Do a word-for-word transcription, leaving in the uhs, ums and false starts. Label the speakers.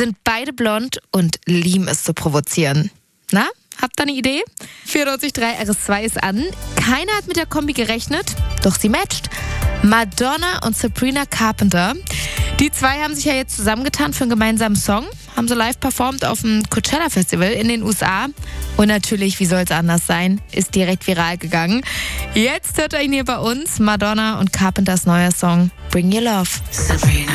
Speaker 1: sind beide blond und lieben es zu provozieren. Na, habt ihr eine Idee? vierundneunzig Komma drei R S zwei ist an. Keiner hat mit der Kombi gerechnet, doch sie matcht. Madonna und Sabrina Carpenter. Die zwei haben sich ja jetzt zusammengetan für einen gemeinsamen Song. Haben sie live performt auf dem Coachella Festival in den U S A. Und natürlich, wie soll es anders sein, ist direkt viral gegangen. Jetzt hört ihr ihn hier bei uns. Madonna und Carpenters neuer Song Bring Your Love.
Speaker 2: Sabrina.